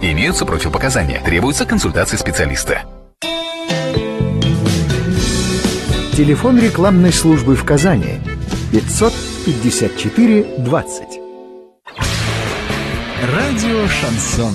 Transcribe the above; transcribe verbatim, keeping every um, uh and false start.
Имеются противопоказания. Требуется консультация специалиста. Телефон рекламной службы в Казани пятьсот пятьдесят четыре двадцать. Радио «Шансон».